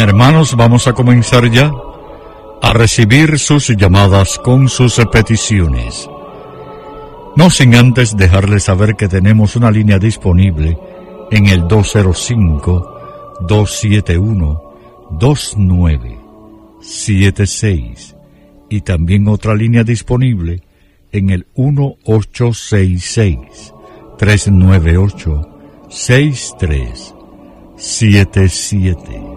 hermanos, vamos a comenzar ya a recibir sus llamadas con sus peticiones. No sin antes dejarles saber que tenemos una línea disponible en el 205-271-2976 y también otra línea disponible en el 1866-398-6377.